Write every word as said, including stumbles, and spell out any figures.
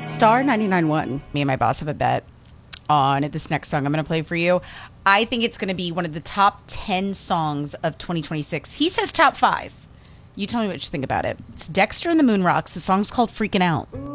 Star ninety-nine point one. Me and my boss have a bet on this next song I'm going to play for you. I think it's going to be one of the top ten songs of twenty twenty-six. He says top five. You tell me what you think about it. It's Dexter and the Moonrocks. The song's called Freaking Out.